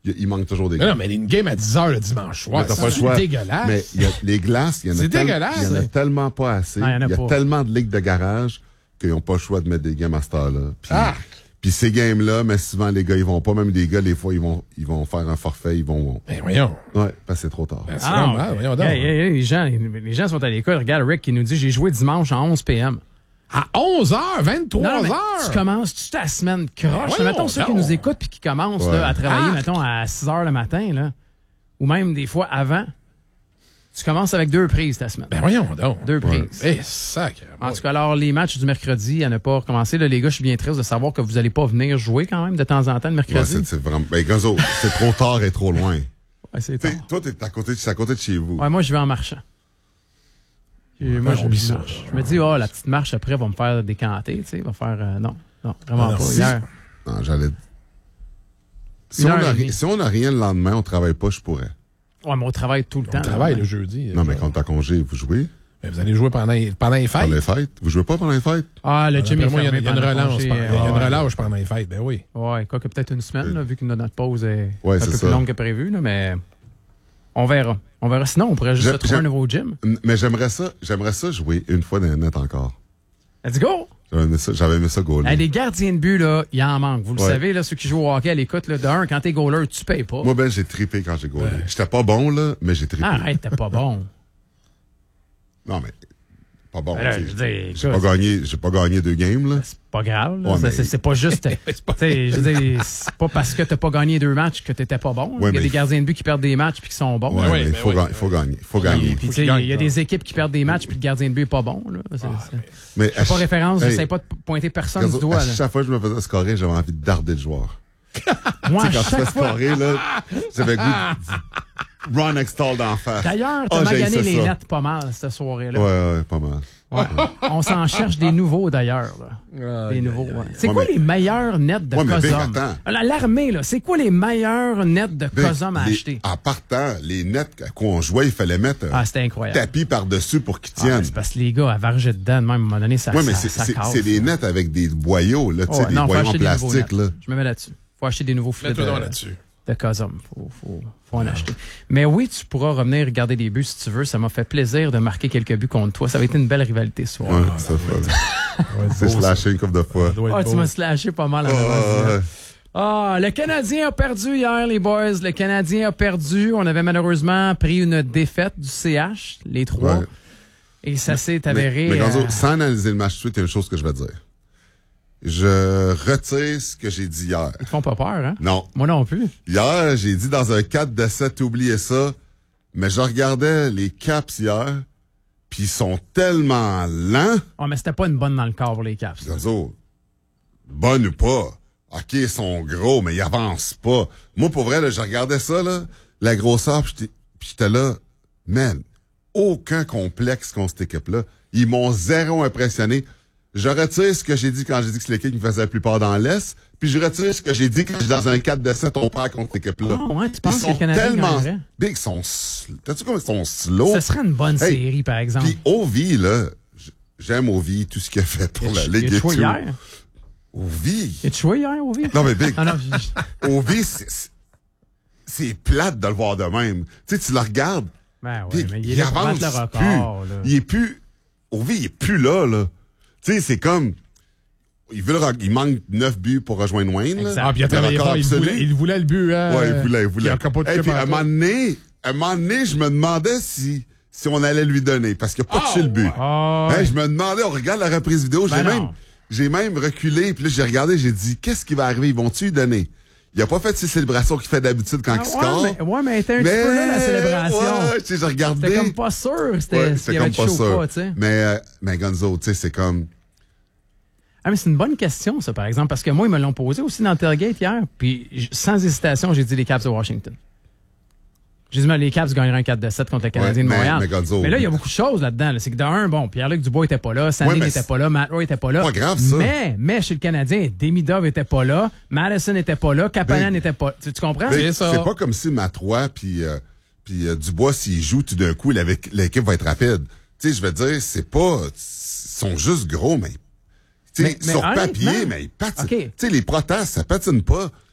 il manque toujours des Non, gars. mais une game à 10 heures le dimanche soir, T'as pas le c'est choix. dégueulasse. Mais les glaces, il y en a, C'est dégueulasse. il y en a tellement pas assez. Non, il y en a Il y a pas. tellement de ligues de garage qu'ils n'ont pas le choix de mettre des games à cette heure-là. Puis ces games-là, mais souvent, les gars, ils vont pas. Même des gars, des fois, ils vont faire un forfait, ils vont... Ben voyons. Ouais, parce que c'est trop tard. Ben, c'est normal, voyons donc. Les gens sont à l'école. Regarde Rick qui nous dit, j'ai joué dimanche à 11 p.m. À 11h, 23h. Tu commences ta semaine croche. Voyons Mettons ceux qui donc. nous écoutent puis qui commencent là, à travailler, mettons, à 6h le matin, là, ou même des fois avant. Tu commences avec 2 prises ta semaine. Ben voyons donc. 2 prises. Eh, sacré. En tout cas, alors, les matchs du mercredi à ne pas recommencer. Là, les gars, je suis bien triste de savoir que vous n'allez pas venir jouer quand même de temps en temps le mercredi. Ouais, c'est vraiment... Ben, Gonzo, c'est trop tard et trop loin. Ouais, c'est tard. Toi, t'es à côté de chez vous. Ouais, moi, je vais en marchant. Et moi, je me dis, la petite marche après va me faire décanter, tu sais, va faire... non, vraiment pas. Hier, Non, j'allais... Si Une on heure a et demie. si on a rien le lendemain, on travaille pas, je pourrais. ouais, mais on travaille tout le temps. On travaille là. le jeudi. Non, mais quand t'as congé, vous jouez Ben, vous allez jouer pendant les pendant fêtes. les fêtes. Vous jouez pas pendant les fêtes? Ah, le gym est Moi, il y a fermé une pendant le relance. congé, Il y a une ouais. relâche pendant les fêtes, ben oui. Ouais, quoi que peut-être une semaine, là, vu que notre pause est Ouais, un c'est peu ça. plus longue que prévu, là, mais on verra. On verra. Sinon, on pourrait juste J'ai- se trouver j'ai- un nouveau gym. Mais j'aimerais ça jouer une fois dans le net encore. Let's go! J'avais aimé ça goaler. Hey, les gardiens de but, là, il en manque. Vous le Ouais. savez, là, ceux qui jouent au hockey à l'écoute, là, d'un, quand t'es goaler, tu payes pas. Moi, j'ai trippé quand j'ai goalé. J'étais pas bon, là, mais j'ai trippé. Arrête, t'es pas bon. Non, mais pas bon. Ben là, tu sais. je veux dire, J'ai pas gagné 2 games, là. C'est pas grave. Là. Ouais, mais- C'est pas juste. T'sais, je veux dire, c'est pas parce que t'as pas gagné 2 matchs que t'étais pas bon. Ouais, il y a mais- des gardiens de but qui perdent des matchs puis qui sont bons. Ouais, oui, mais ben il faut oui. gagner. Il faut gagner. Puis, Faut il qu'il gagne, y a des équipes qui perdent des matchs puis le gardien de but est pas bon. Là. Mais Pas référence, Hey, j'essaie pas de pointer personne Gonzo, du doigt. à Là. chaque fois que je me faisais scorer, j'avais envie de darder le joueur. Moi, à Quand je fais chaque fois. scorer, là, j'avais le goût de Ron Extall d'en face. D'ailleurs, t'as j'ai magané les ça. nets pas mal cette soirée-là. Ouais, pas mal. Ouais. On s'en cherche des nouveaux d'ailleurs. Là. Des nouveaux. Ouais. C'est Ouais, quoi mais- les meilleurs nets de Ouais, mais Vic, Cosum? attends. L'armée, là, c'est quoi les meilleurs nets de Vic, Cosum à acheter? En partant, les nets qu'on jouait, il fallait mettre un Ah, c'était incroyable. tapis par-dessus pour qu'ils Ah, tiennent. c'est parce que les gars, à varger dedans, même, à un moment donné, ça Oui, mais ça casse. c'est des nets avec des boyaux, là, tu sais, Ouais, des non, faut boyaux en acheter des nouveaux plastique, nets. là. Je me mets là-dessus. Faut acheter des nouveaux filets Mets-toi donc là-dessus. de Cosum. Faut en acheter. Mais oui, tu pourras revenir regarder des buts si tu veux. Ça m'a fait plaisir de marquer quelques buts contre toi. Ça va être une belle rivalité ce soir. Ouais, c'est fun. C'est slashé une couple de fois. Ah, tu m'as slashé pas mal. Le Canadien a perdu hier, les boys. Le Canadien a perdu. On avait malheureusement pris une défaite du CH, les 3. Ouais. Et ça s'est avéré... Mais Gonzo, sans analyser le match tout de suite, il y a une chose que je vais dire. Je retire ce que j'ai dit hier. Ils te font pas peur, hein? Non. Moi non plus. Hier, j'ai dit dans un 4-7, oubliez ça. Mais je regardais les Caps hier, puis ils sont tellement lents. Oh, mais c'était pas une bonne dans le corps pour les Caps. Gonzo, bonne ou pas. OK, ils sont gros, mais ils avancent pas. Moi, pour vrai, là, je regardais ça, là, la grosseur, puis j'étais là, man, aucun complexe contre cette équipe-là. Ils m'ont zéro impressionné. Je retire ce que j'ai dit quand j'ai dit que c'est l'équipe qui me faisait la plupart dans l'Est, puis je retire ce que j'ai dit quand j'ai dans un 4-7, on perd contre cette équipe-là. Ah ouais, tu penses Ils que le sont Canadien tellement gagnerait? big, ils sont... T'as-tu comme ils sont slow? Ce serait une bonne Hey, série, par exemple. Puis Ovi, là, j'aime Ovi, tout ce qu'il a fait pour la Ligue Il a et joué tout. hier. Ovi. Il a joué hier, Ovi? Non, mais Big, Ah non, Ovi, c'est plate de le voir de même. Tu sais, tu le regardes, ben puis ouais, mais il est là pour avance battre le plus. record. Là. Il est plus... Ovi, il est plus là, là. Tu sais, c'est comme... Il manque 9 buts pour rejoindre Wayne, là. Exact. Ah, puis il a Le travaillé record fort. absolu. Il voulait le but, hein? Ouais, il voulait. Il a capoté Et puis, à un partout. moment donné, je me demandais si on allait lui donner, parce qu'il a pas touché le but. Ah, ouais. Hey, je me demandais, on regarde la reprise vidéo, Ben non. j'ai même reculé, puis là, j'ai regardé, j'ai dit, qu'est-ce qui va arriver? Ils vont-tu lui donner? Il a pas fait ses célébrations qu'il fait d'habitude quand il score. Ouais, mais elle était un petit peu là, la célébration. Ouais, tu sais, j'ai regardé. C'était comme pas sûr s'il y c'était avait comme du pas show ou sûr. pas, tu sais. Mais Gonzo, tu sais, c'est comme... Ah, mais c'est une bonne question, ça, par exemple, parce que moi, ils me l'ont posé aussi dans le tailgate hier, puis sans hésitation, j'ai dit les Caps de Washington. J'ai dit, mais les Caps gagneraient un 4-7 contre le Canadien de Montréal. mais Gonzo, là, il y a beaucoup de choses là-dedans. Là. C'est que d'un, bon, Pierre-Luc Dubois était pas là, Sandin mais était pas là, Matt Roy était pas là. pas grave, ça. Mais chez le Canadien, Demidov était pas là, Madison était pas là, Kapanen était pas là. Tu comprends? c'est ça. pas comme si Matrois puis Dubois, s'il joue tout d'un coup, l'équipe va être rapide. Tu sais, je veux dire, c'est pas... Ils sont juste gros, mais... Tu sais, Mais sur honnêtement, papier, mais ils patinent. OK. Tu sais, les protas, ça patine pas.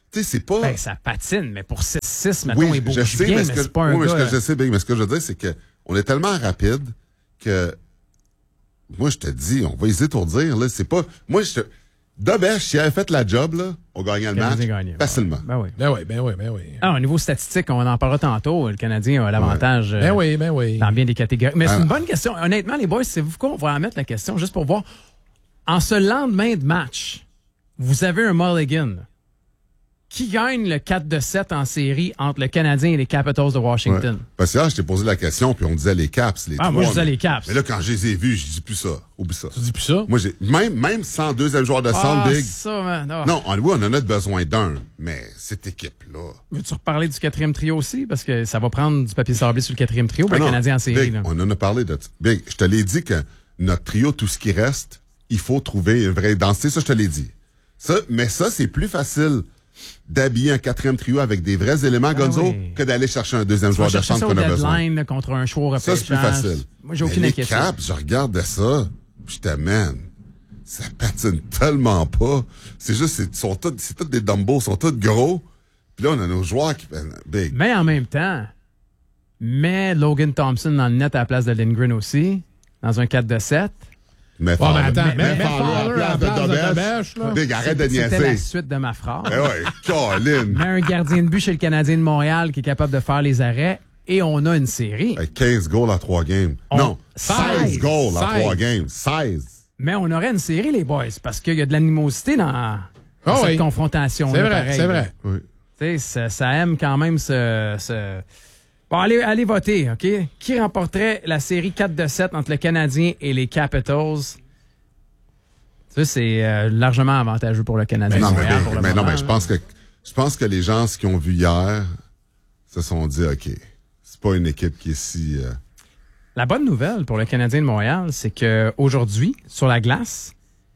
Tu sais, c'est pas... Ben, ça patine, mais pour 6-6, mettons, il bouge je sais, bien, mais ce que, c'est pas un oui, gars... mais je sais, Big, mais ce que je veux dire, c'est que on est tellement rapide que moi, je te dis, on va les étourdir, là. C'est pas... Moi, Dobèche, s'il avait fait la job, là, on gagnait le match facilement. Ben oui. Ben oui. Ah, au niveau statistique, on en parlera tantôt. Le Canadien a l'avantage Ben oui. dans bien des catégories. Mais c'est une bonne question. Honnêtement, les boys, c'est vous quoi? On va en mettre la question juste pour voir. En ce lendemain de match, vous avez un mulligan. Qui gagne le 4-7 en série entre le Canadien et les Capitals de Washington? Ouais. Parce que là, je t'ai posé la question, puis on disait les Caps, les trois. Moi, je disais les Caps. Mais là, quand je les ai vus, je dis plus ça. Oublie ça. Tu dis plus ça? Moi, même sans deuxième joueur de centre, Big. Ça, man. Non, oui, on en a besoin d'un, mais cette équipe-là... Veux-tu reparler du quatrième trio aussi? Parce que ça va prendre du papier sablé sur le quatrième trio pour le Canadien en série. Big, là. on en a parlé de... Big, je te l'ai dit que notre trio, tout ce qui reste, il faut trouver une vraie identité. Ça, je te l'ai dit. Mais ça, c'est plus facile d'habiller un quatrième trio avec des vrais éléments, Gonzo, que d'aller chercher un deuxième joueur de centre qu'on a besoin. Deadline là, contre un choix au repêchage. Ça, c'est plus facile. Moi, j'ai aucune inquiétude. Les Caps, je regardais ça, puis je t'amène. Ça patine tellement pas. C'est juste, c'est tous des Dumbo, ils sont tous gros. Puis là, on a nos joueurs qui... Big. Mais en même temps, mets Logan Thompson dans le net à la place de Lindgren aussi, dans un 4-7. Mais attends, mais Fowler à la place de Dobèche, là. Big, arrête de niaiser. C'était la suite de ma phrase. Eh ouais, Colin. Mais un gardien de but chez le Canadien de Montréal qui est capable de faire les arrêts et on a une série. 15 goals à 3 games. Non, 16 goals à 3 games. 16. Mais on aurait une série, les boys, parce qu'il y a de l'animosité dans cette confrontation. C'est vrai. Oui. Tu sais, ça aime quand même ce... Bon, allez voter, OK? Qui remporterait la série 4-7 entre le Canadien et les Capitals? Ça, c'est largement avantageux pour le Canadien. Mais je pense que les gens, ce qu'ils ont vu hier, se sont dit, OK, c'est pas une équipe qui est si... La bonne nouvelle pour le Canadien de Montréal, c'est qu'aujourd'hui, sur la glace,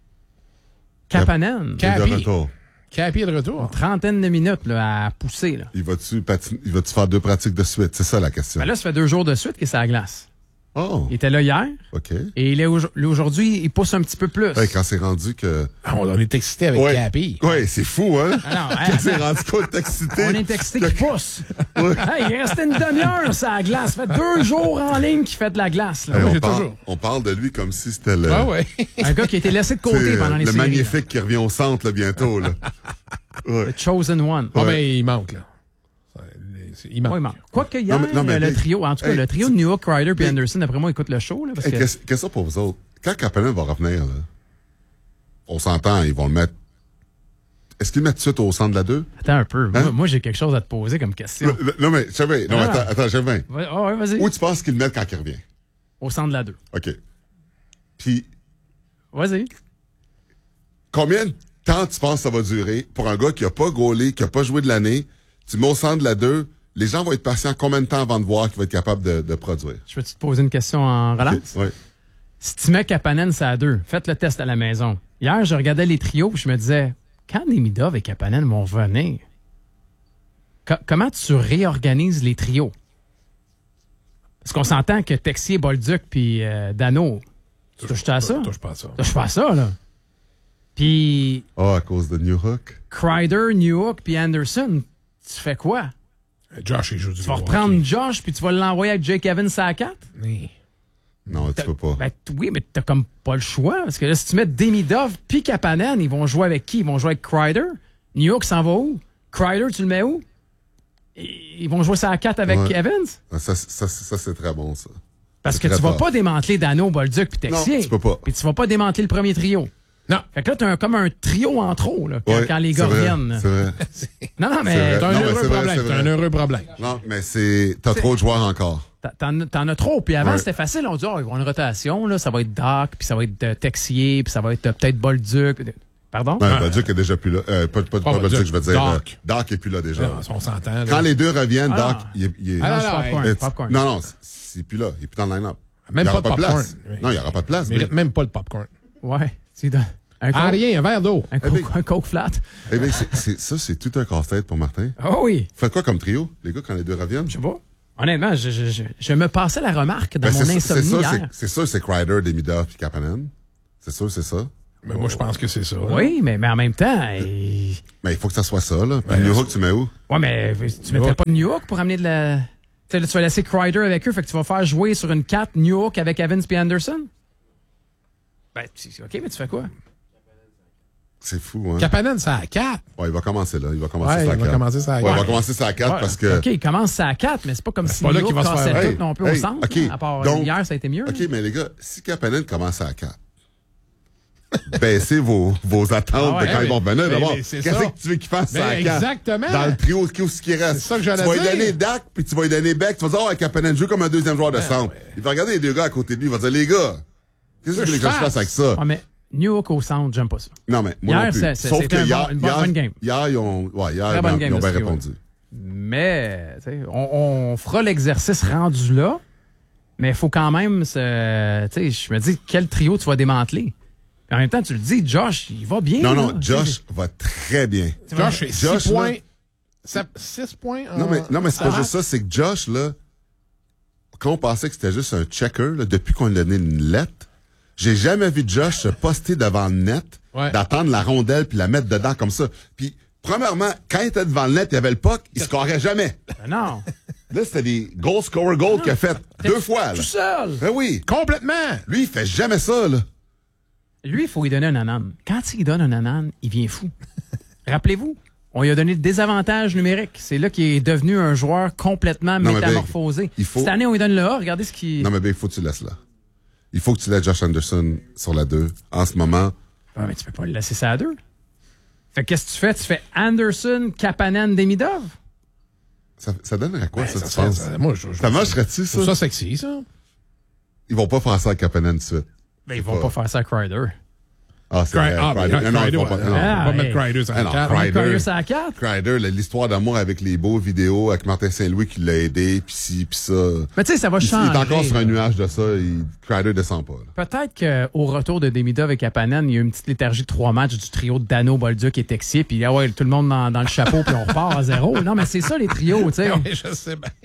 Kapanen... Capi est de retour. Une trentaine de minutes là, à pousser. Là. Il va-tu faire 2 pratiques de suite? C'est ça la question. Ben là, ça fait 2 jours de suite qu'il est sur la glace. Oh. Il était là hier. OK. Et il est aujourd'hui, il pousse un petit peu plus. Ouais, quand c'est rendu que... on est excité avec Capi. Oui, c'est fou, hein? Quand c'est rendu qu'on est excité. On est excité qu'il pousse. Hey, il restait une demi-heure sur la glace. Ça fait 2 jours en ligne qu'il fait de la glace. Là. Hey, on parle de lui comme si c'était le... Un gars qui a été laissé de côté pendant les séries. Le magnifique qui revient au centre là, bientôt. Là. The chosen one. Mais il manque, là. Il manque. Quoique hier, le trio, en tout cas, le trio de Newhook, Kreider et Anderson, d'après moi, écoute le show. Là, parce que... Qu'est-ce que ça pour vous autres? Quand Kapanen va revenir, là, on s'entend, ils vont le mettre... Est-ce qu'ils le mettent tout de suite au centre de la 2? Attends un peu. Hein? Moi, j'ai quelque chose à te poser comme question. Non, mais, Chavin, attends, Chavin. Ouais, vas-y. Où tu penses qu'ils le mettent quand il revient? Au centre de la 2. OK. Puis... Vas-y. Combien de temps tu penses que ça va durer pour un gars qui a pas gaulé, qui a pas joué de l'année? Tu mets au centre de la 2, les gens vont être patients combien de temps avant de voir qu'il va être capable de produire? Je peux-tu te poser une question en relance? Oui. Si tu mets Kapanen, c'est à 2. Faites le test à la maison. Hier, je regardais les trios et je me disais, quand Nemidov et Kapanen vont venir, comment tu réorganises les trios? Parce qu'on s'entend que Texier, Bolduc puis Dano, tu touches à ça? Touche pas à ça. Touche pas à ça, là. Puis... à cause de Newhook. Kreider, Newhook puis Anderson, tu fais quoi? Josh, il joue du Tu vas reprendre Josh puis tu vas l'envoyer avec Jake Evans à 4? Oui. Non, tu peux pas. Oui, mais t'as comme pas le choix. Parce que là, si tu mets Demidov puis Kapanen, ils vont jouer avec qui? Ils vont jouer avec Kreider? Newhook s'en va où? Kreider, tu le mets où? Ils vont jouer ça à 4 avec Evans? Ça c'est très bon, ça. Parce que tu vas pas démanteler Dano, Bolduc puis Texier. Non, tu peux pas. Puis tu vas pas démanteler le premier trio. Non. Fait que là, t'as comme un trio en trop, là, quand les gars reviennent. C'est vrai. Non, mais... T'as un heureux problème. Non, mais t'as trop de joueurs encore. T'en as trop. Puis avant, c'était facile. On dit, ils vont une rotation, là. Ça va être Doc, puis ça va être Texier, puis ça va être peut-être Bolduc. Pardon? Non, Bolduc est déjà plus là. Pas Bolduc, je veux dire. Doc est plus là déjà. Non, on s'entend. Quand les deux reviennent, Doc, il est... Popcorn. Non, c'est plus là. Il est plus dans le line-up. Même pas de popcorn. Non, il n'y aura pas de place. Il mérite même pas le popcorn. Ouais. C'est un verre d'eau. Un coke flat. Eh bien, c'est tout un casse-tête pour Martin. Oh oui. Faites quoi comme trio, les gars, quand les deux reviennent? Je sais pas. Honnêtement, je me passais la remarque dans mon insomnie hier. C'est sûr, c'est Kreider, Demidov puis Kapanen. C'est sûr, c'est ça. Mais moi, je pense que c'est ça. là. Oui, mais en même temps... Mais il faut que ça soit ça, là. Puis New Hook, tu mets où? Ouais, mais tu mettrais pas New York pour amener de la... Tu sais, là, tu vas laisser Kreider avec eux, fait que tu vas faire jouer sur une 4 New York avec Evans et Anderson? Ben, OK, mais tu fais quoi? C'est fou, hein? Kapanen, c'est à 4. Ouais, il va commencer là. Il va commencer Ouais, ça à il va 4. commencer ça à Ouais, il 4. va commencer ça à 4 parce que... OK, il commence à 4, mais c'est pas comme si pas là New qu'il York va se faire- cassait Hey, tout non plus au hey, centre. OK, À part donc- hier, ça a été mieux. OK, là. mais les gars, si Kapanen commence à 4, baissez vos attentes Ah ouais, de quand mais- ils vont venir. mais- D'abord, mais c'est qu'est-ce ça. que tu veux qu'il fasse Mais ça à 4? exactement. Dans le trio, ce qui reste. C'est ça que j'allais Tu vas lui dire. donner Dak, puis tu vas lui donner Beck. Tu vas dire, oh, Kapanen joue comme un deuxième joueur de centre. Il va regarder les deux gars à côté de lui. Il va dire, les gars, qu'est-ce que vous voulez que je fasse avec ça? Ah, mais New York au centre, j'aime pas ça. Non, mais moi Hier, non plus. c'était Sauf que une hier, bonne game. hier, ils ont, Très bonne game ils ont de bien ce trio. répondu. Mais, tu sais, on fera l'exercice rendu là, mais il faut quand même tu sais, je me dis, quel trio tu vas démanteler? Puis en même temps, tu le dis, Josh, il va bien. Non, là. non, Josh va très bien. Josh, c'est 6 Josh, points. là- 6 points. Non, mais c'est pas juste ça, c'est que Josh, là, quand on pensait que c'était juste un checker, là, depuis qu'on lui a donné une lettre, j'ai jamais vu Josh se poster devant le net, Ouais. d'attendre la rondelle puis la mettre dedans comme ça. Puis, premièrement, quand il était devant le net, il y avait le puck, il scorait jamais. Ben non, Là, c'était des goal scorer goal qu'il a fait 2 fois, là. tout seul. Ben oui. Complètement. Lui, il fait jamais ça, là. Lui, il faut lui donner un anane. Quand il donne un anane, il vient fou. Rappelez-vous, on lui a donné le désavantage numérique. C'est là qu'il est devenu un joueur complètement Non, mais métamorphosé. Big, il faut- Cette année, on lui donne le A. Regardez ce qu'il... Non, mais ben, il faut que tu laisses là. Il faut que tu laisses Josh Anderson sur la 2. En ce moment, Ah, mais tu peux pas le laisser ça à 2. Fait que qu'est-ce que tu fais? Tu fais Anderson, Kapanen, Demidov? ça donnerait quoi, ça, Ça tu serait- penses? moi, Ça marcherait-tu, je trouve ça? ça sexy, ça. Ils vont pas faire ça à Kapanen tout de suite. Ben, ils vont pas faire ça à Kreider. Ah, c'est vrai. Ah, ben, Kreider. Non, ils vont pas. ouais. non. On va Ah, mettre hey. Kreider sur Ah, la non, 4. Kreider. Kreider, c'est à 4? Kreider, l'histoire d'amour avec les beaux vidéos, avec Martin Saint-Louis qui l'a aidé, puis ci, puis ça. Mais tu sais, ça va Il changer. est encore sur un là. nuage de ça, Kreider descend pas. Là. Peut-être qu'au retour de Demidov et Kapanen, il y a eu une petite léthargie de 3 matchs du trio de Dano, Bolduc et Texier, puis ah ouais, tout le monde dans le chapeau, puis on repart à 0. Non, mais c'est ça, les trios, tu sais. Oui, je sais bien.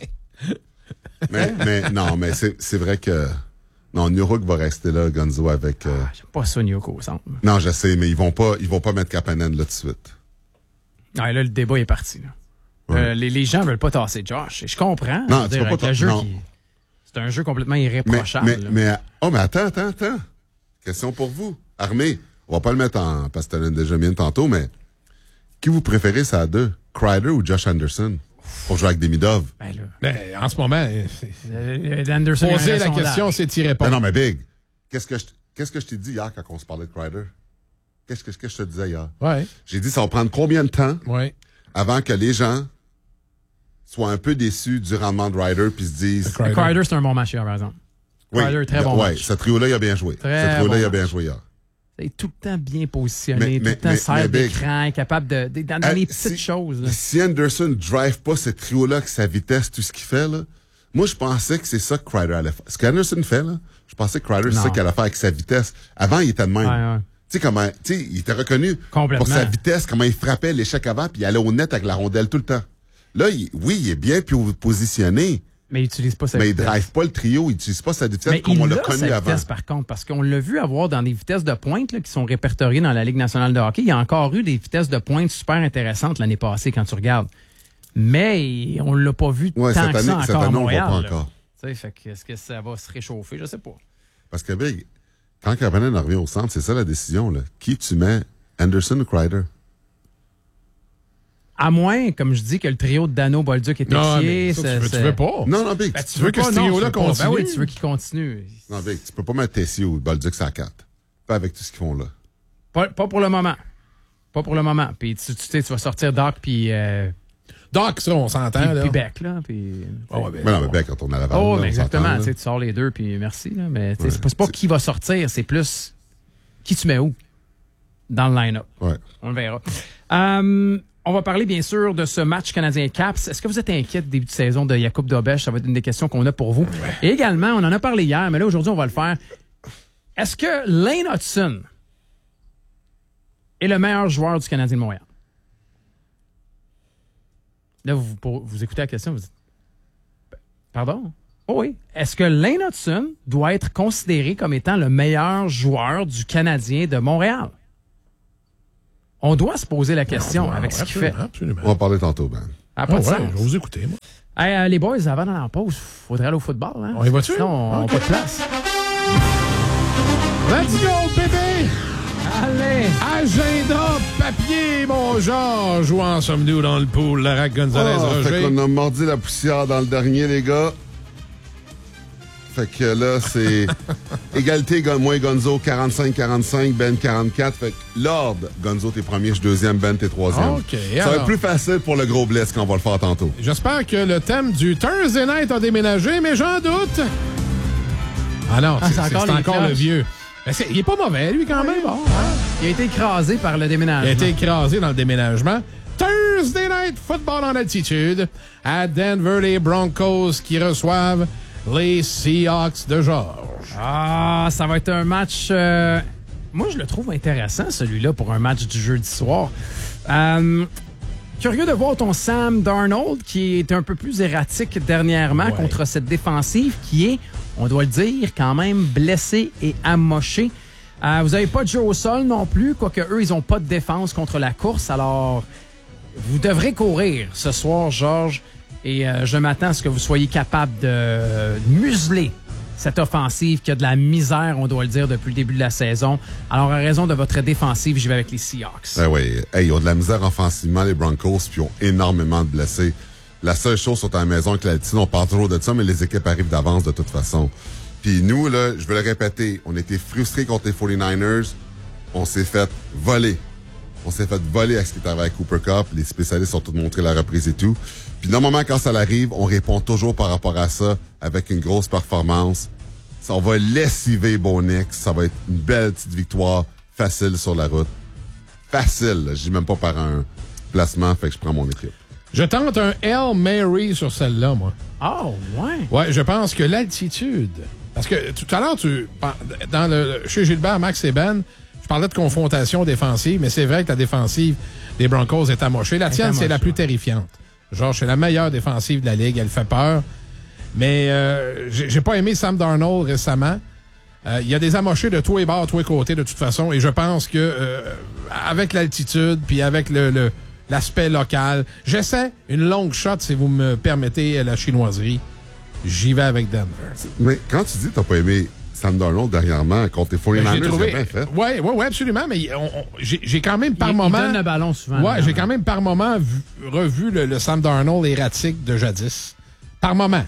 mais c'est vrai que... Non, New Hook va rester là, Gonzo, avec... J'aime pas ça, Nyoko, au centre. Non, je sais, mais ils vont pas mettre Kapanen là tout de suite. Ah, là, le débat est parti. Là. Ouais. Les gens veulent pas tasser Josh. Et je comprends. Non, Je veux tu dire, peux pas avec le ta- jeu non. c'est un jeu complètement irréprochable. là. mais attends. Question pour vous. Armée, on va pas le mettre en... Parce que t'as déjà mis tantôt, mais... Qui vous préférez, ça à 2? Kreider ou Josh Anderson? Pour jouer avec Demidov? Ben, là, Ben, en ce moment, Anderson, il y a poser un la sondage. question, c'est y répondre. Non, mais Big, qu'est-ce que je t'ai dit hier quand on se parlait de Kreider? Qu'est-ce que je te disais hier? Ouais, J'ai dit, ça va prendre combien de temps ouais. avant que les gens soient un peu déçus du rendement de Ryder puis se disent... Kreider. Kreider, c'est un bon match hier, par exemple. Kreider, très bon ouais, match. ce trio-là, il a bien joué. Très Ce trio-là, il a bon bien match. joué hier. Il est tout le temps bien positionné, Mais- tout le temps mais serre Big, d'écran, capable dans les petites si- choses. Là. Si Anderson drive pas ce trio-là avec sa vitesse, tout ce qu'il fait, là, moi, je pensais que c'est ça que Kreider allait faire. Ce qu'Anderson fait, là, je pensais que Kreider, c'est Non. ça qu'il allait faire avec sa vitesse. Avant, il était de même. Ouais, ouais. Tu sais, comment, tu sais, il était reconnu Complètement. pour sa vitesse, comment il frappait l'échec avant, puis il allait au net avec la rondelle tout le temps. Là, il est bien positionné, Mais il n'utilise pas sa mais il vitesse. drive pas le trio, il utilise pas sa vitesse Mais comme il on l'a a connu sa avant. vitesse, par contre, parce qu'on l'a vu avoir dans des vitesses de pointe là, qui sont répertoriées dans la Ligue nationale de hockey. Il y a encore eu des vitesses de pointe super intéressantes l'année passée quand tu regardes. Mais on l'a pas vu Ouais, tant cette que année, ça cette encore à année, on voit Montréal. pas là. encore. Tu sais, fait que est-ce que ça va se réchauffer? Je sais pas. Parce que, Big, quand Kapanen revient au centre, c'est ça la décision, là. Qui tu mets, Anderson ou Kreider? À moins, comme je dis, que le trio de Dano, Bolduc et Non, Texier... mais ça, tu veux pas. Non, Big, Ben, tu veux que pas, ce non, trio-là tu veux pas. continue? Ben oui, tu veux qu'il continue. Non, Big, tu peux pas mettre Tessie ou Bolduc sur la 4. Pas avec tout ce qu'ils font là. Pas pour le moment. Pas pour le moment. Puis tu sais, tu vas sortir Doc puis Donc, ça, on s'entend, là. puis Beck, là. Puis, Ah ouais, ben, Mais non, mais Beck, quand on a la Laval, oh, là, mais on exactement. s'entend, Tu sais, là. tu sors les deux, puis merci. Là, mais tu sais, Ouais. c'est pas qui va sortir, c'est plus qui tu mets où dans le line-up. Ouais. On le verra. On va parler, bien sûr, de ce match Canadien-Caps. Est-ce que vous êtes inquiet du début de saison de Jakub Dobeš? Ça va être une des questions qu'on a pour vous. Et également, on en a parlé hier, mais là, aujourd'hui, on va le faire. Est-ce que Lane Hudson est le meilleur joueur du Canadien de Montréal? Là, vous écoutez la question, vous dites... Pardon? Oh oui. Est-ce que Lane Hudson doit être considéré comme étant le meilleur joueur du Canadien de Montréal? On doit se poser la question avec ce qu'il fait. Absolument. On va parler tantôt, Ben. Ça n'a pas de sens. Je vais vous écouter, moi. Hey, les boys, avant d'aller en pause, faudrait aller au football. Hein? On y va-tu? Sinon, on n'a Ok. pas de place. Let's go, bébé! Allez! Agenda, papier, mon Georges. Où en sommes-nous dans le pool? Larac Gonzalez, Fait Roger. qu'on a mordu la poussière dans le dernier, les gars. Fait que là, c'est égalité, moi et Gonzo, 45-45, Ben 44. Fait que Lord, Gonzo, t'es premier, je suis deuxième, Ben, t'es troisième. OK, Ça va alors. être plus facile pour le gros blitz quand on va le faire tantôt. J'espère que le thème du Thursday Night a déménagé, mais j'en doute. Ah non, c'est c'est encore les encore le cloches. vieux. Mais il est pas mauvais, lui, quand même. Bon, hein? Il a été écrasé par le Il déménagement. a été écrasé dans le déménagement. Thursday Night Football en altitude. À Denver, les Broncos qui reçoivent les Seahawks de Georges. Ah, ça va être un match... moi, je le trouve intéressant, celui-là, pour un match du jeudi soir. Curieux de voir ton Sam Darnold, qui est un peu plus erratique dernièrement Ouais. contre cette défensive qui est, on doit le dire, quand même blessée et amochée. Vous n'avez pas de jeu au sol non plus, quoique eux, ils n'ont pas de défense contre la course. Alors, vous devrez courir ce soir, Georges, et je m'attends à ce que vous soyez capable de museler cette offensive qui a de la misère, on doit le dire, depuis le début de la saison. Alors, à raison de votre défensive, j'y vais avec les Seahawks. Ben oui. Hey, ils ont de la misère offensivement, les Broncos, puis ils ont énormément de blessés. La seule chose sur ta maison avec l'altitude, on parle toujours de ça, mais les équipes arrivent d'avance de toute façon. Puis nous, là, je vais le répéter, on était frustrés contre les 49ers. On s'est fait voler. On s'est fait voler avec ce qui est arrivé avec Cooper Cup. Les spécialistes ont tout montré la reprise et tout. Puis normalement, quand ça arrive, on répond toujours par rapport à ça avec une grosse performance. Ça, on va lessiver Bonix. Ça va être une belle petite victoire facile sur la route. Facile. Là. Je dis même pas par un placement, fait que je prends mon équipe. Je tente un Hail Mary sur celle-là, moi. Oh, ouais. Ouais, je pense que l'altitude... Parce que tout à l'heure, chez Gilbert, Max et Ben, je parlais de confrontation défensive, mais c'est vrai que la défensive des Broncos est amochée. La tienne, c'est la plus terrifiante. Genre, c'est la meilleure défensive de la Ligue. Elle fait peur. Mais j'ai pas aimé Sam Darnold récemment. Il y a des amochés de tous les bords, tous les côtés, de toute façon. Et je pense que avec l'altitude, puis avec l'aspect local, j'essaie une longue shot, si vous me permettez la chinoiserie. J'y vais avec Denver. Mais quand tu dis que t'as pas aimé Sam Darnold dernièrement contre les 49ers, c'est bien fait. Oui, absolument. Mais j'ai quand même par Il moment... donne le ballon souvent. Ouais, j'ai quand même par moment revu le Sam Darnold erratique de jadis. Par moment.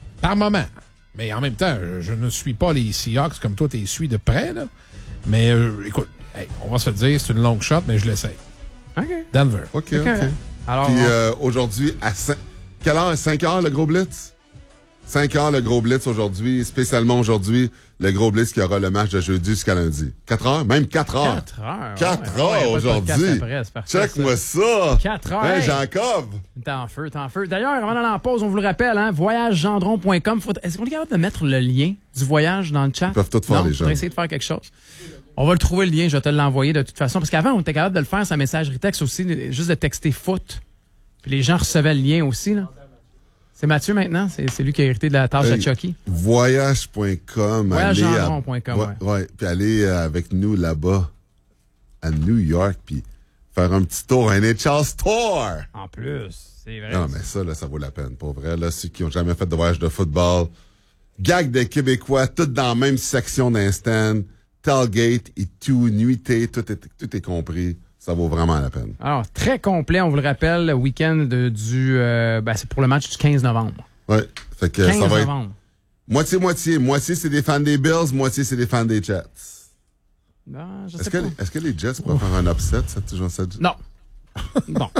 Mais en même temps, je ne suis pas les Seahawks comme toi, tu les suis de près, là. Mais écoute, on va se le dire, c'est une longue shot, mais je l'essaye. OK. Denver. OK. Alors, Puis aujourd'hui, à quelle heure? 5 heures, le gros blitz? 5 heures, le gros blitz aujourd'hui. Spécialement aujourd'hui, le gros blitz qui aura le match de jeudi jusqu'à lundi. 4 heures? Même 4 heures. 4 heures. 4 ouais. heures Ouais, y a pas de aujourd'hui. podcast après, c'est parfait, Check-moi ça. 4 heures. Hein, Hey. Jacob? T'es en feu. D'ailleurs, avant d'aller en pause, on vous le rappelle, hein, voyagegendron.com. Est-ce qu'on est capable de mettre le lien du voyage dans le chat? Ils peuvent tout faire, non, les gens. On va essayer de faire quelque chose. On va le trouver, le lien. Je vais te l'envoyer de toute façon. Parce qu'avant, on était capable de le faire, sa messagerie texte aussi, juste de texter foot. Puis les gens recevaient le lien aussi, là. C'est Mathieu maintenant. C'est lui qui a hérité de la tâche de Chucky. Voyage.com. Voyagegendron.com, Ouais. Puis aller avec nous là-bas à New York, puis faire un petit tour, un NHL Store. En plus, c'est vrai. Non, mais ça, là, ça vaut la peine, pour vrai. Là, ceux qui ont jamais fait de voyage de football, gag des Québécois, tout dans la même section d'un stand, tailgate et tout, nuitée, tout est compris. Ça vaut vraiment la peine. Alors, très complet, on vous le rappelle, le week-end c'est pour le match du 15 novembre. Ouais. Fait que 15 ça va être novembre. moitié-moitié. Moitié, c'est des fans des Bills, moitié, c'est des fans des Jets. Non, je sais Est-ce pas. que les Jets pourraient faire un upset, cette Non. Bon.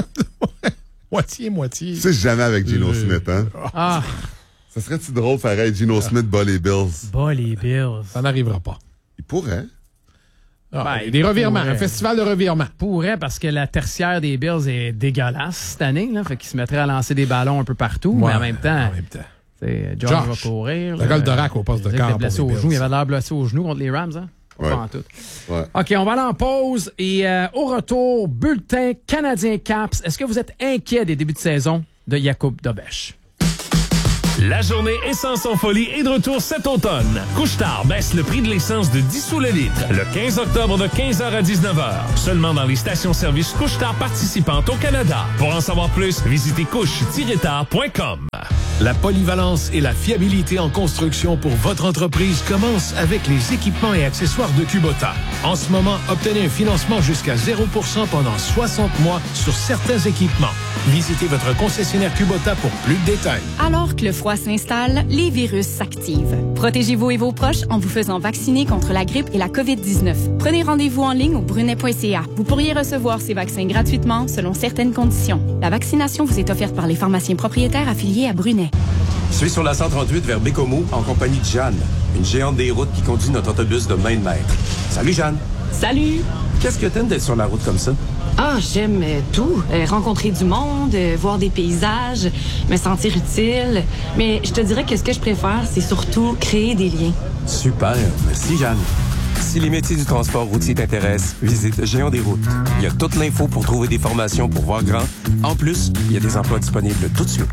Moitié. Tu sais jamais avec Geno Smith, hein? Ah, Ça serait-tu drôle faire être Geno Smith bas les Bills? bas les Bills. Ça n'arrivera pas. Il pourrait. Ah, Ben, des revirements, pourrait. un festival de revirements. Pourrait, parce que la tertiaire des Bills est dégueulasse cette année, là. Fait qu'ils se mettraient à lancer des ballons un peu partout, mais en même temps, George va courir. Le gars de Dorac au poste de Il était quart blessé pour au les genou. Il Bills. avait l'air blessé au genou contre les Rams, hein? Ouais. Pas en tout. Ouais. OK, on va aller en pause et au retour, bulletin Canadien Caps. Est-ce que vous êtes inquiet des débuts de saison de Jakub Dobeš? La journée Essence en folie est de retour cet automne. Couche-Tard baisse le prix de l'essence de 10 sous le litre le 15 octobre de 15h à 19h. Seulement dans les stations-service Couche-Tard participantes au Canada. Pour en savoir plus, visitez couche-tard.com. La polyvalence et la fiabilité en construction pour votre entreprise commencent avec les équipements et accessoires de Kubota. En ce moment, obtenez un financement jusqu'à 0% pendant 60 mois sur certains équipements. Visitez votre concessionnaire Kubota pour plus de détails. Alors que le froid s'installe, les virus s'activent. Protégez-vous et vos proches en vous faisant vacciner contre la grippe et la COVID-19. Prenez rendez-vous en ligne au brunet.ca. Vous pourriez recevoir ces vaccins gratuitement selon certaines conditions. La vaccination vous est offerte par les pharmaciens propriétaires affiliés à Brunet. Je suis sur la 138 vers Bécomo en compagnie de Jeanne, une géante des routes qui conduit notre autobus de main de maître. Salut Jeanne. Salut. Qu'est-ce que t'aimes d'être sur la route comme ça? Ah, j'aime tout. Rencontrer du monde, voir des paysages, me sentir utile. Mais je te dirais que ce que je préfère, c'est surtout créer des liens. Super. Merci Jeanne. Si les métiers du transport routier t'intéressent, visite Géant des routes. Il y a toute l'info pour trouver des formations pour voir grand. En plus, il y a des emplois disponibles tout de suite.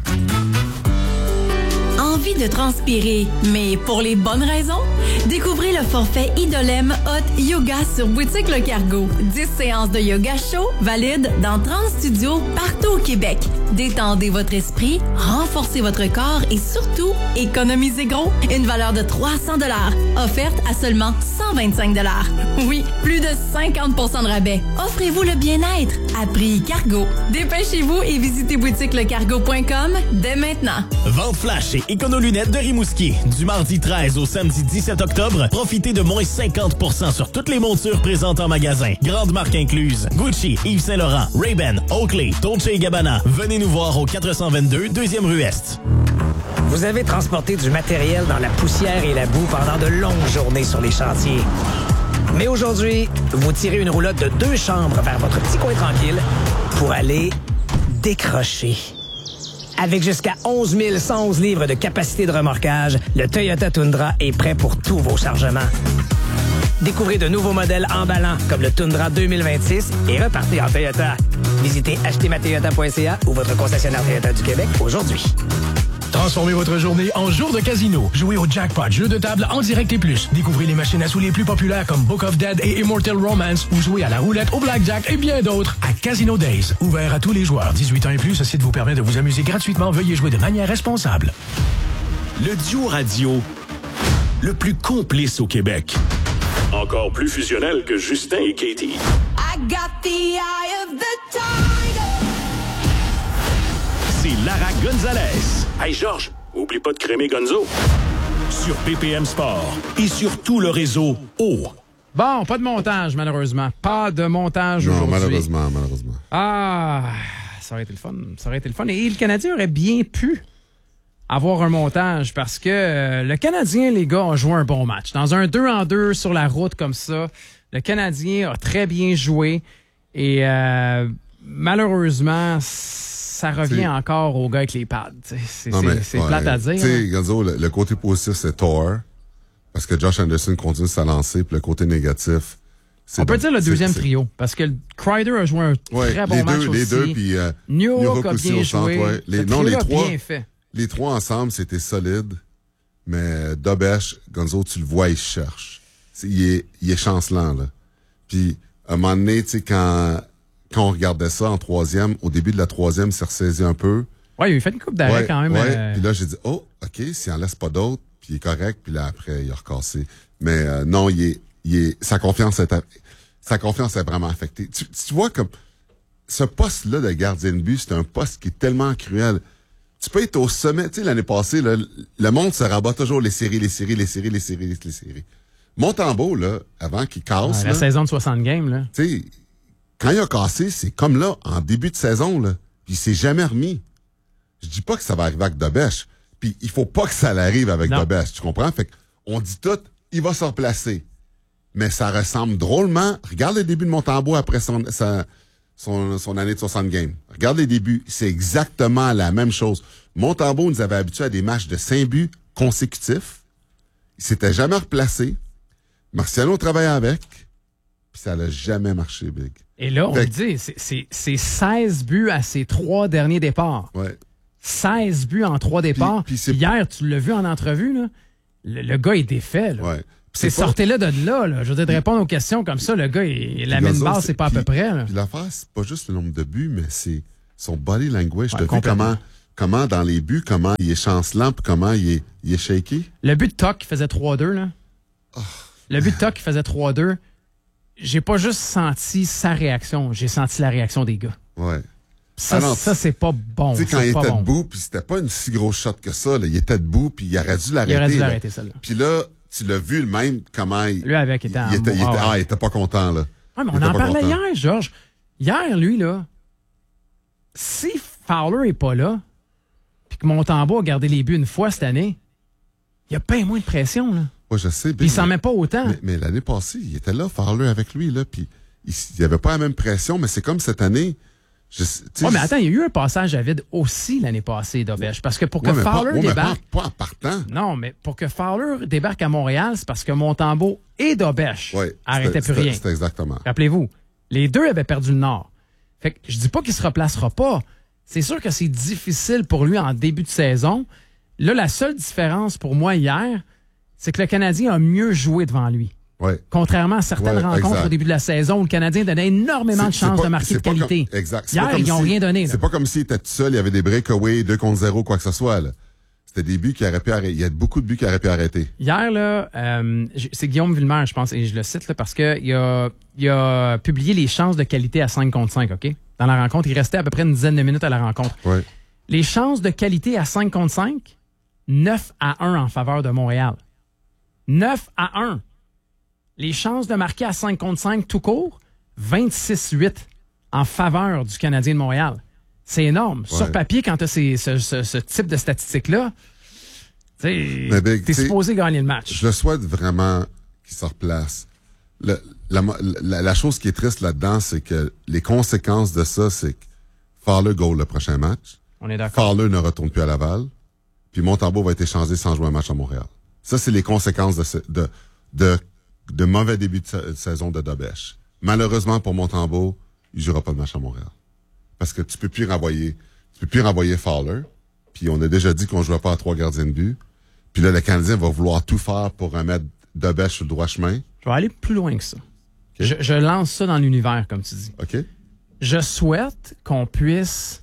Envie de transpirer, mais pour les bonnes raisons? Découvrez le forfait Idolem Hot Yoga sur Boutique Le Cargo. 10 séances de yoga chaud valides dans 30 studios partout au Québec. Détendez votre esprit, renforcez votre corps et surtout, économisez gros. Une valeur de 300 $, offerte à seulement 125 $. Oui, plus de 50% de rabais. Offrez-vous le bien-être à prix Cargo. Dépêchez-vous et visitez boutiquelecargo.com dès maintenant. Vente flash chez Écono-Lunettes de Rimouski. Du mardi 13 au samedi 17 octobre, profitez de moins 50% sur toutes les montures présentes en magasin. Grandes marques incluses. Gucci, Yves Saint-Laurent, Ray-Ban, Oakley, Dolce & Gabbana. Venez nous voir au 422 2e rue Est. Vous avez transporté du matériel dans la poussière et la boue pendant de longues journées sur les chantiers. Mais aujourd'hui, vous tirez une roulotte de 2 chambres vers votre petit coin tranquille pour aller décrocher. Avec jusqu'à 11 111 livres de capacité de remorquage, le Toyota Tundra est prêt pour tous vos chargements. Découvrez de nouveaux modèles emballants comme le Tundra 2026 et repartez en Toyota. Visitez achetezmatoyota.ca ou votre concessionnaire Toyota du Québec aujourd'hui. Transformez votre journée en jour de casino. Jouez au Jackpot, jeu de table en direct et plus. Découvrez les machines à sous les plus populaires comme Book of Dead et Immortal Romance ou jouez à la roulette, au blackjack et bien d'autres à Casino Days. Ouvert à tous les joueurs. 18 ans et plus, ce site vous permet de vous amuser gratuitement. Veuillez jouer de manière responsable. Le duo radio le plus complice au Québec. Encore plus fusionnel que Justin et Katie. I got the eye of the tiger. C'est Lara Gonzalez. Hey Georges, oublie pas de crémer Gonzo. Sur PPM Sport et sur tout le réseau O. Bon, pas de montage, malheureusement. Pas de montage aujourd'hui. Non, malheureusement. Ah, ça aurait été le fun. Ça aurait été le fun. Et le Canadien aurait bien pu avoir un montage parce que le Canadien, les gars, ont joué un bon match. Dans un 2-en-2 sur la route comme ça, le Canadien a très bien joué. Et malheureusement, ça revient encore aux gars avec les pads. C'est plate à dire. Tu sais, Gonzo, le côté positif, c'est Thor. Parce que Josh Anderson continue sa lancée. Puis le côté négatif, c'est... On peut dire le deuxième trio. Parce que Kreider a joué un très bon match aussi. Les deux, puis New York a bien joué. Les trois, bien fait. Les trois ensemble, c'était solide. Mais Dobesh, Gonzo, tu le vois, il cherche. Il est chancelant, là. Puis, à un moment donné, tu sais, quand on regardait ça en troisième, au début de la troisième, il s'est ressaisi un peu. Ouais, il a fait une coupe d'arrêt quand même. Puis là, j'ai dit, oh, OK, s'il en laisse pas d'autres, puis il est correct, puis là, après, il a recassé. Mais non, sa confiance est vraiment affectée. Tu vois, comme ce poste-là de gardien de but, c'est un poste qui est tellement cruel. Tu peux être au sommet. Tu sais, l'année passée, là, le monde se rabat toujours les séries. Montembeault, là, avant qu'il casse... la saison de 60 games, là. Tu sais, quand il a cassé, c'est comme là, en début de saison, là. Puis il s'est jamais remis. Je dis pas que ça va arriver avec Dobesh. Puis il faut pas que ça l'arrive avec Dobesh. Tu comprends? Fait qu'on dit tout, il va se replacer. Mais ça ressemble drôlement... Regarde le début de Montembeault après son année de 60 games. Regarde les débuts. C'est exactement la même chose. Montembeault nous avait habitués à des matchs de 5 buts consécutifs. Il s'était jamais replacé. Marciano travaillait avec. Puis ça n'a jamais marché, Big. Et là, on dit, c'est 16 buts à ses 3 derniers départs. Ouais. 16 buts en 3 départs. Puis hier, tu l'as vu en entrevue, là, le gars est défait. Là. Ouais. C'est sortez-là de là. Je veux dire, de répondre aux questions comme ça, le gars, la mine basse, c'est pas à peu près. Là. Puis l'affaire, c'est pas juste le nombre de buts, mais c'est son body language. Ouais, T'as vu comment dans les buts, comment il est chancelant, puis comment il est shaky? Le but de Tuck qui faisait 3-2, là. Oh. Le but de Tuck qui faisait 3-2, j'ai pas juste senti sa réaction, j'ai senti la réaction des gars. Ouais. Ça, c'est pas bon. Tu sais, quand il était debout, puis c'était pas une si grosse shot que ça, là, il était debout, puis il aurait dû l'arrêter. Il aurait dû l'arrêter, celle-là. Puis là, tu l'as vu le même, comment il... Lui, avec, il était pas content, là. Ouais, mais on en parlait hier, Georges. Hier, lui, là, si Fowler est pas là, puis que Montembeault a gardé les buts une fois cette année, il y a pas moins de pression, là. Ouais, je sais. Puis il s'en met pas autant. Mais l'année passée, il était là, Fowler avec lui, là, puis il y avait pas la même pression, mais c'est comme cette année... mais attends, il y a eu un passage à vide aussi l'année passée, Dobèche. Parce que pour que Fowler débarque... Pas en partant. Non, mais pour que Fowler débarque à Montréal, c'est parce que Montembeault et Dobèche arrêtaient plus rien. C'était exactement. Rappelez-vous, les deux avaient perdu le Nord. Fait que je dis pas qu'il se replacera pas. C'est sûr que c'est difficile pour lui en début de saison. Là, la seule différence pour moi hier, c'est que le Canadien a mieux joué devant lui. Ouais. Contrairement à certaines rencontres au début de la saison où le Canadien donnait énormément de chances de marquer de qualité. Exact. Hier, ils n'ont rien donné. C'est pas comme s'il était tout seul, il y avait des breakaways, 2-0, quoi que ce soit. Là. C'était des buts qui auraient pu arrêter. Il y a beaucoup de buts qui auraient pu arrêter. Hier, là, c'est Guillaume Villemer, je pense, et je le cite là, parce qu'il a publié les chances de qualité à 5 contre 5, OK? Dans la rencontre, il restait à peu près une dizaine de minutes à la rencontre. Ouais. Les chances de qualité à 5 contre 5, 9-1 en faveur de Montréal. 9-1. Les chances de marquer à 5 contre 5 tout court, 26-8 en faveur du Canadien de Montréal. C'est énorme. Ouais. Sur papier, quand tu as ce type de statistiques-là, t'es supposé gagner le match. Je le souhaite vraiment qu'il se replace. La chose qui est triste là-dedans, c'est que les conséquences de ça, c'est que Fowler goal le prochain match. On est d'accord. Fowler ne retourne plus à Laval. Puis Montembeault va être échangé sans jouer un match à Montréal. Ça, c'est les conséquences de mauvais début de saison de Dobèche. Malheureusement pour Montembeault, il jouera pas de match à Montréal. Parce que tu peux plus renvoyer Fowler. Puis on a déjà dit qu'on jouera pas à 3 gardiens de but. Puis là, le Canadien va vouloir tout faire pour remettre Dobèche sur le droit chemin. Je vais aller plus loin que ça. Okay. Je lance ça dans l'univers, comme tu dis. OK. Je souhaite qu'on puisse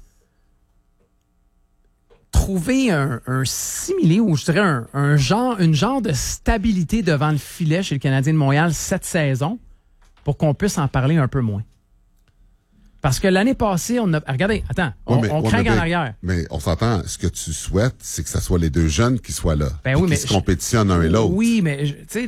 trouver un similé ou je dirais une genre de stabilité devant le filet chez le Canadien de Montréal cette saison pour qu'on puisse en parler un peu moins. Parce que l'année passée, on a... Regardez, attends, on craque en arrière. Mais on s'entend, ce que tu souhaites, c'est que ce soit les deux jeunes qui soient là. Ben oui, qui se compétitionnent l'un et l'autre. Oui, mais tu sais,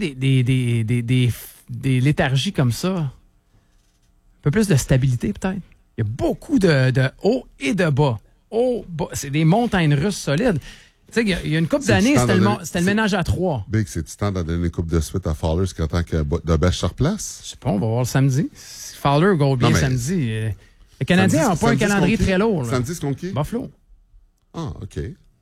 des léthargies comme ça, un peu plus de stabilité peut-être. Il y a beaucoup de haut et de bas. C'est des montagnes russes solides. Tu sais, il y a une couple d'années, c'était le ménage à 3. Big, c'est-tu temps de donner une coupe de suite à Fowler jusqu'à temps que Dobèche se replace? Je sais pas, on va voir le samedi. Si Fowler goal bien samedi. Les Canadiens n'ont pas un calendrier très lourd. Là. Samedi, c'est contre qui? Buffalo. Ah, OK.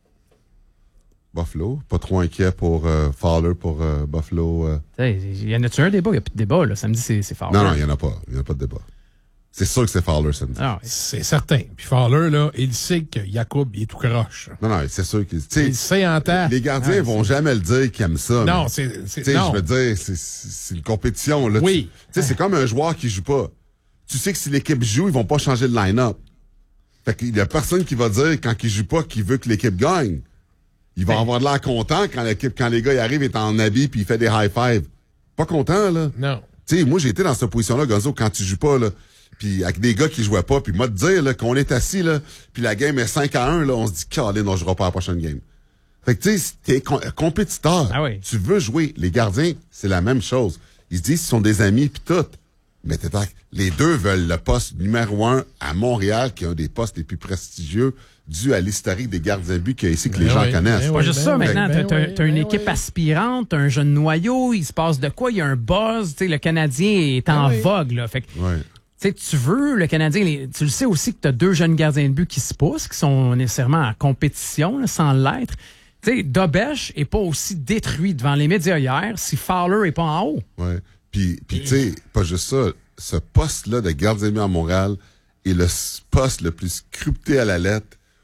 Buffalo. Pas trop inquiet pour Fowler, pour Buffalo. Il y en a-tu un débat? Il n'y a plus de débat. Là. Samedi, c'est Fowler. Non, il n'y en a pas. Il n'y a pas de débat. C'est sûr que c'est Fowler samedi. Ah, c'est certain. Puis Fowler, là, il sait que Jacob, il est tout croche. Non, c'est sûr qu'il... Il sait en temps. Les gardiens vont jamais le dire qu'ils aiment ça. Non, non. Je veux dire, c'est une compétition. Là. Oui. C'est comme un joueur qui joue pas. Tu sais que si l'équipe joue, ils vont pas changer de line-up. Fait qu'il y a personne qui va dire, quand il joue pas, qu'il veut que l'équipe gagne. Il va avoir de l'air content quand les gars y arrivent, il est en habit puis il fait des high-five. Pas content, là. Non. Tu sais, moi, j'ai été dans cette position-là, Gonzo, quand tu joues pas, là. Puis avec des gars qui jouaient pas, puis moi te dire là, qu'on est assis, là, puis la game est 5-1, là, on se dit, Caroline, on jouera pas à la prochaine game. Fait que tu sais, t'es compétiteur. Ah oui. Tu veux jouer. Les gardiens, c'est la même chose. Ils se disent qu'ils sont des amis, puis tout. Mais les deux veulent le poste numéro 1 à Montréal, qui est un des postes les plus prestigieux, dû à l'historique des gardiens de but qu'il y a ici que les gens connaissent. Pas juste ça, maintenant. T'as une équipe aspirante, t'as un jeune noyau, il se passe de quoi? Il y a un buzz. Le Canadien est en vogue. Là. Fait que, tu veux, le Canadien, tu le sais aussi que tu as 2 jeunes gardiens de but qui se poussent, qui sont nécessairement en compétition, là, sans l'être. Dobèche est pas aussi détruit devant les médias hier si Fowler est pas en haut. Ouais. Puis tu sais, pas juste ça, ce poste-là de gardien de but à Montréal est le poste le plus scripté à la lettre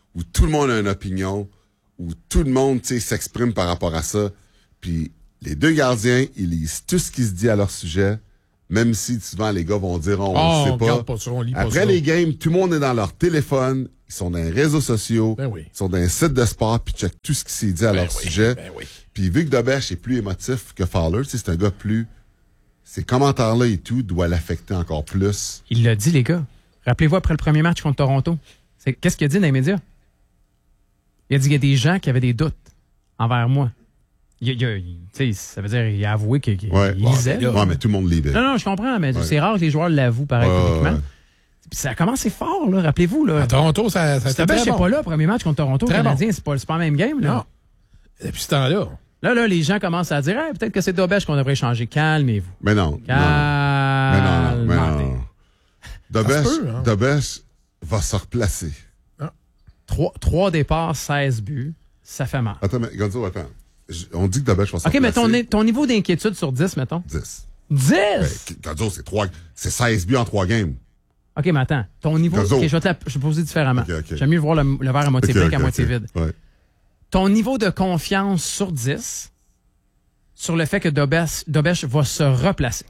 où tout le monde a une opinion, où tout le monde, tu sais, s'exprime par rapport à ça. Puis les deux gardiens, ils lisent tout ce qui se dit à leur sujet, même si souvent les gars vont dire on ne sait pas. Pas ça, on lit pas Après ça. les games, tout le monde est dans leur téléphone, ils sont dans les réseaux sociaux, Ben oui. ils sont dans les sites de sport, puis checkent tout ce qui s'est dit à leur sujet. Ben oui. Puis vu que Dobèche est plus émotif que Fowler, tu sais, c'est un gars plus... Ces commentaires-là et tout doivent l'affecter encore plus. Il l'a dit, les gars. Rappelez-vous, après le premier match contre Toronto, qu'est-ce qu'il a dit dans les médias? Il a dit qu'il y a des gens qui avaient des doutes envers moi. Ça veut dire qu'il a avoué qu'il lisait. Ouais, mais tout le monde lisait. Non, je comprends, mais c'est rare que les joueurs l'avouent pareil publiquement. Puis ça a commencé fort, là, rappelez-vous. Là. À Toronto, ça Dobèche très n'est bon. pas là, premier match contre Toronto. Très Le Canadien, c'est pas la même game. Là. Non. Depuis ce temps-là. Là, les gens commencent à dire peut-être que c'est Dobèche qu'on devrait changer. Calmez-vous. Mais non. Calmez-vous. Dobèche va se replacer. 3 départs, 16 buts. Ça fait mal. Attends, mais Gonzo, attends. On dit que Dobèche va se replacer. OK, mais ton niveau d'inquiétude sur 10, mettons. 10. 10? Gonzo, c'est 16 buts en 3 games. OK, mais attends. Ton niveau... Gonzo. OK, je vais te poser différemment. Okay. J'aime mieux voir le verre à moitié plein qu'à moitié vide. Ouais. Ton niveau de confiance sur 10 sur le fait que Dobèche va se replacer.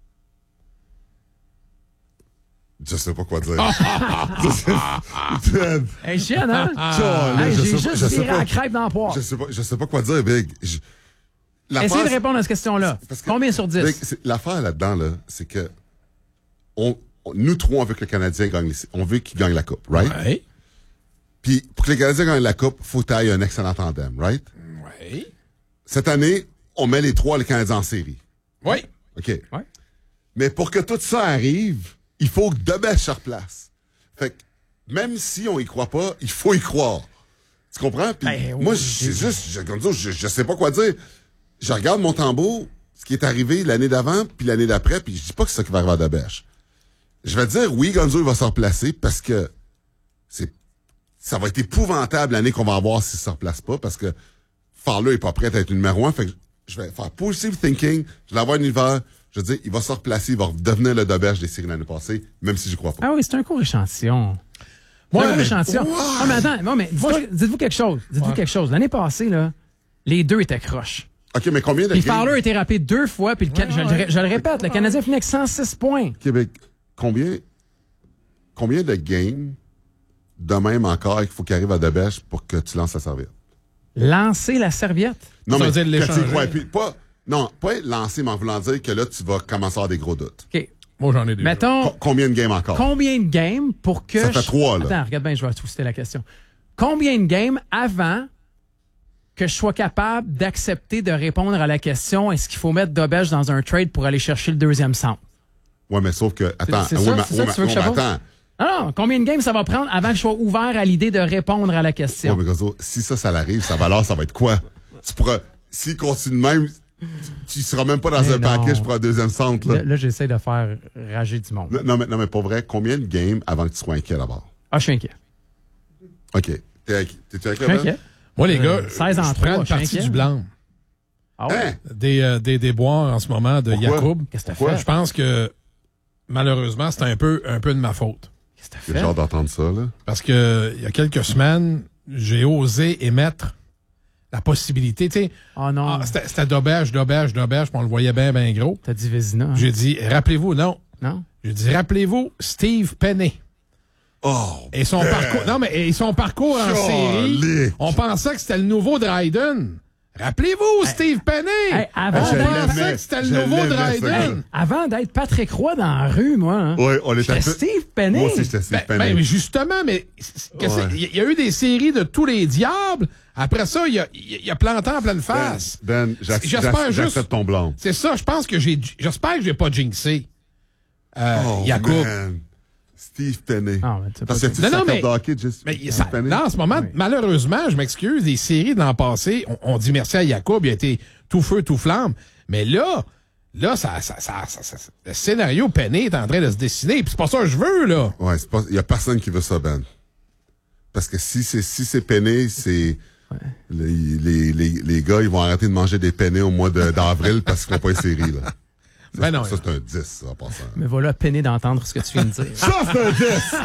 Je sais pas quoi dire. Hey, chienne, hein? J'ai juste viré la crêpe dans la poire. Je sais pas quoi dire, Big. Essayez de répondre à cette question-là. Combien sur 10? Big, l'affaire là-dedans, là, c'est que nous trois, on veut que le Canadien gagne. On veut qu'il gagne la Coupe, right? Ouais. Puis, pour que le Canadien gagne la Coupe, faut que tu aies un excellent tandem, right? Oui. Cette année, on met les trois, le Canadien en série. Oui. OK. Ouais. Mais pour que tout ça arrive, il faut que Dobèche se replace. Fait que, même si on y croit pas, il faut y croire. Tu comprends? Puis moi, je sais pas quoi dire. Je regarde mon tambour, ce qui est arrivé l'année d'avant, puis l'année d'après, puis je dis pas que c'est ça qui va arriver à Dobèche. Je vais dire, oui, Gonzo, il va se replacer parce que ça va être épouvantable l'année qu'on va avoir s'il se replace pas, parce que Fowler est pas prêt à être numéro 1. Fait que je vais faire positive thinking, je vais l'avoir un hiver, je veux dire, il va se replacer, il va devenir le Dobèche des séries l'année passée, même si je crois pas. Ah oui, c'est un court échantillon. Échantillon. Ah, mais attends, dites-vous quelque chose. Dites-vous quelque chose. L'année passée, là, les deux étaient croches. OK, mais combien de games? games? Fowler a été rappelé 2 fois, puis je le répète, le Canadien finit avec 106 points. Québec, combien de games de même encore qu'il faut qu'il arrive à Dobèche pour que tu lances la serviette? Lancer la serviette? Non, ça mais veut dire l'échanger. pas lancer, mais en voulant dire que là, tu vas commencer à avoir des gros doutes. OK. Moi, j'en ai déjà. Mettons, combien de games encore? Combien de games pour que... Ça fait 3, là. Attends, regarde bien, je vais twister la question. Combien de games avant que je sois capable d'accepter de répondre à la question est-ce qu'il faut mettre Dobèche dans un trade pour aller chercher le deuxième centre? Ouais, mais sauf que... Attends. C'est ça que tu veux que je fasse? Attends. Non, combien de games ça va prendre avant que je sois ouvert à l'idée de répondre à la question? Ouais, mais Gonzo, si ça l'arrive, sa valeur, ça va être quoi? Tu pourras... S'il continue de même, tu seras même pas dans un package pour un deuxième centre, là. Là, j'essaie de faire rager du monde. Non, mais pour vrai, combien de games avant que tu sois inquiet d'abord? Ah, je suis inquiet. OK. T'es inquiet, Je suis inquiet. Moi, les gars, 16 en je 3, prends une partie du blanc. Ah ouais? Des déboires en ce moment de Yacoub. Qu'est-ce que t'as fait? Je pense que, malheureusement, c'est un peu de ma faute. Qu'est-ce que t'as J'ai fait? genre d'entendre ça, là. Parce que, il y a quelques semaines, j'ai osé émettre la possibilité, tu sais. Oh non. C'était Dobèche, puis on le voyait bien gros. T'as dit Vézina. Hein? J'ai dit, rappelez-vous, non. Non? J'ai dit, rappelez-vous, Steve Penney. Oh! Et son parcours. Non, mais son parcours en série. On pensait que c'était le nouveau Dryden. Rappelez-vous, Steve Penney! Avant on pensait que c'était le nouveau Dryden. Avant d'être Patrick Roy dans la rue, moi. Hein. Oui, on était Steve Penney. Moi aussi, j'étais Steve Penney. Mais justement, il y a eu des séries de tous les diables. Après ça, il y a planté en pleine face. J'accepte ton blanc. C'est ça, je pense que j'espère que j'ai pas jinxé. Yacoub. Man. Steve Penney. En ce moment, malheureusement, je m'excuse, les séries de l'an passé, on dit merci à Yacoub, il a été tout feu, tout flamme. Mais là, le scénario Penney est en train de se dessiner, puis c'est pas ça que je veux, là. Ouais, il y a personne qui veut ça, Ben. Parce que si c'est Penney, c'est... Les gars, ils vont arrêter de manger des pennés au mois d'avril parce qu'ils font pas une série, là. Ça, c'est un 10, ça, en passant. Mais voilà, peiné d'entendre ce que tu viens de dire. Ça, c'est un 10!